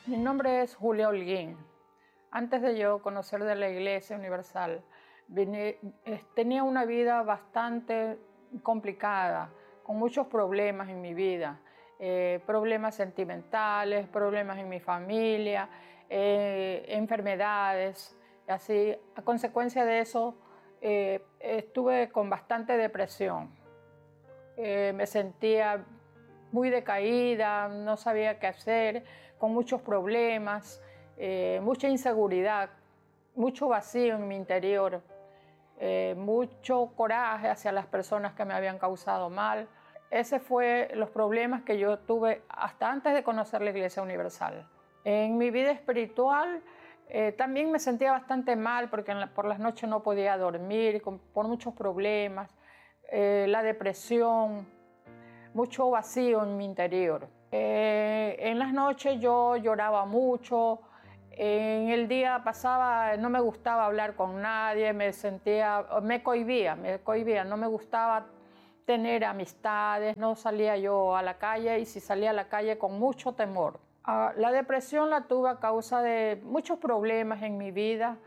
Mi nombre es Julia Holguín. Antes de yo conocer de la Iglesia Universal, tenía una vida bastante complicada, con muchos problemas en mi vida, problemas sentimentales, problemas en mi familia, enfermedades. Así, a consecuencia de eso, estuve con bastante depresión. Me sentía muy decaída, no sabía qué hacer, con muchos problemas, mucha inseguridad, mucho vacío en mi interior, mucho coraje hacia las personas que me habían causado mal. Ese fue los problemas que yo tuve hasta antes de conocer la Iglesia Universal. En mi vida espiritual también me sentía bastante mal porque por las noches no podía dormir, por muchos problemas, la depresión, mucho vacío en mi interior. En las noches yo lloraba mucho, en el día pasaba, no me gustaba hablar con nadie, me cohibía, no me gustaba tener amistades, no salía yo a la calle y si salía a la calle con mucho temor. La depresión la tuve a causa de muchos problemas en mi vida,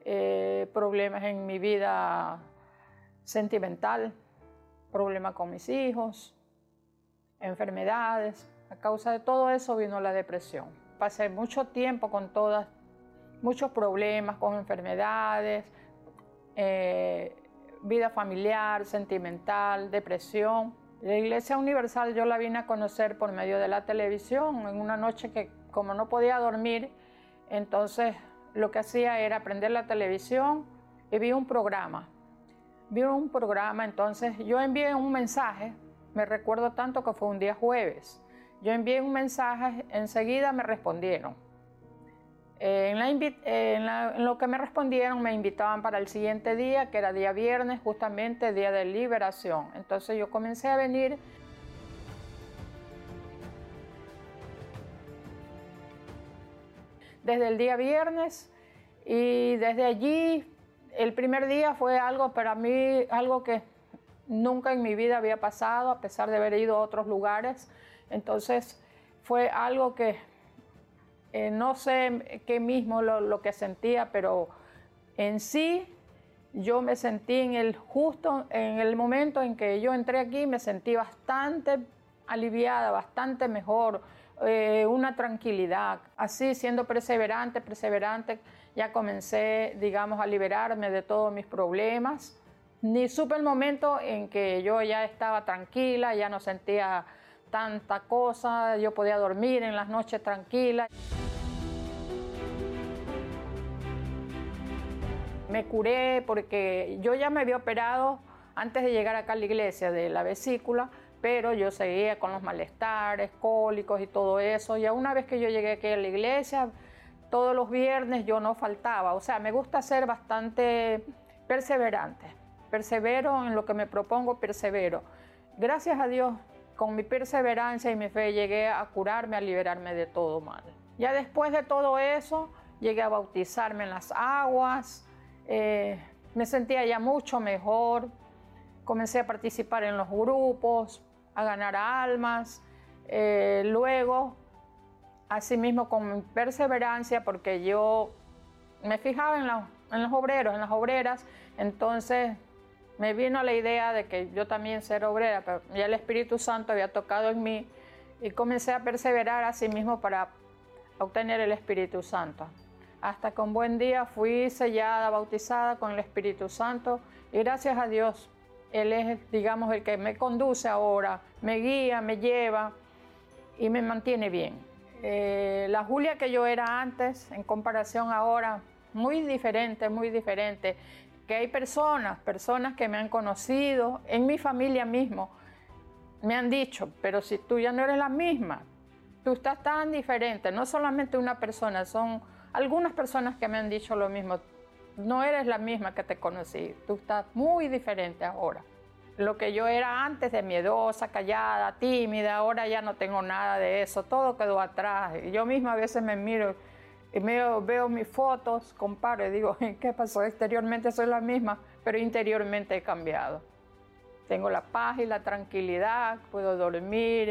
sentimental, problemas con mis hijos, enfermedades. A causa de todo eso vino la depresión. Pasé mucho tiempo con muchos problemas, con enfermedades, vida familiar, sentimental, depresión. La Iglesia Universal yo la vine a conocer por medio de la televisión, en una noche que como no podía dormir, entonces lo que hacía era prender la televisión y vi un programa. Entonces yo envié un mensaje, me recuerdo tanto que fue un día jueves. Yo envié un mensaje, enseguida me respondieron. En lo que me respondieron me invitaban para el siguiente día, que era día viernes, justamente día de liberación. Entonces yo comencé a venir. Desde el día viernes y desde allí, el primer día fue algo para mí, algo que nunca en mi vida había pasado, a pesar de haber ido a otros lugares. Entonces fue algo que no sé qué mismo lo que sentía, pero en sí yo me sentí justo en el momento en que yo entré aquí, me sentí bastante aliviada, bastante mejor, una tranquilidad. Así, siendo perseverante, ya comencé, digamos, a liberarme de todos mis problemas. Ni supe el momento en que yo ya estaba tranquila, ya no sentía tanta cosa, yo podía dormir en las noches tranquila. Me curé porque yo ya me había operado antes de llegar acá a la iglesia de la vesícula, pero yo seguía con los malestares, cólicos y todo eso. Ya una vez que yo llegué aquí a la iglesia, todos los viernes yo no faltaba. O sea, me gusta ser bastante perseverante. Persevero en lo que me propongo, persevero. Gracias a Dios, con mi perseverancia y mi fe llegué a curarme, a liberarme de todo mal. Ya después de todo eso, llegué a bautizarme en las aguas, me sentía ya mucho mejor, comencé a participar en los grupos, a ganar almas, luego, asimismo con mi perseverancia, porque yo me fijaba en los obreros, en las obreras, entonces me vino la idea de que yo también ser obrera, pero ya el Espíritu Santo había tocado en mí y comencé a perseverar a sí mismo para obtener el Espíritu Santo. Hasta que un buen día fui sellada, bautizada con el Espíritu Santo y gracias a Dios, Él es, digamos, el que me conduce ahora, me guía, me lleva y me mantiene bien. La Julia que yo era antes, en comparación ahora, muy diferente, que hay personas que me han conocido, en mi familia mismo, me han dicho, pero si tú ya no eres la misma, tú estás tan diferente, no solamente una persona, son algunas personas que me han dicho lo mismo, no eres la misma que te conocí, tú estás muy diferente ahora. Lo que yo era antes de miedosa, callada, tímida, ahora ya no tengo nada de eso, todo quedó atrás. Yo misma a veces me miro y veo mis fotos, comparo y digo, ¿qué pasó? Exteriormente soy la misma, pero interiormente he cambiado. Tengo la paz y la tranquilidad, puedo dormir,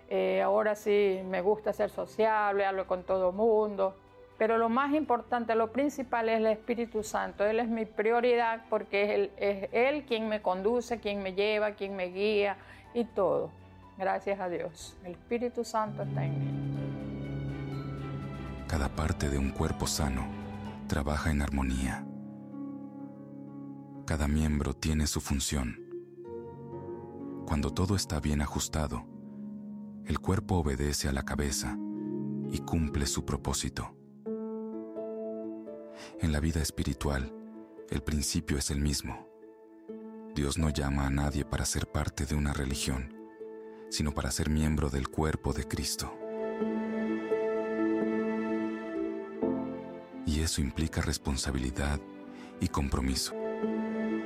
Ahora sí me gusta ser sociable, hablo con todo el mundo. Pero lo más importante, lo principal es el Espíritu Santo. Él es mi prioridad porque es Él quien me conduce, quien me lleva, quien me guía y todo. Gracias a Dios. El Espíritu Santo está en mí. Cada parte de un cuerpo sano trabaja en armonía. Cada miembro tiene su función. Cuando todo está bien ajustado, el cuerpo obedece a la cabeza y cumple su propósito. En la vida espiritual, el principio es el mismo. Dios no llama a nadie para ser parte de una religión, sino para ser miembro del cuerpo de Cristo. Y eso implica responsabilidad y compromiso.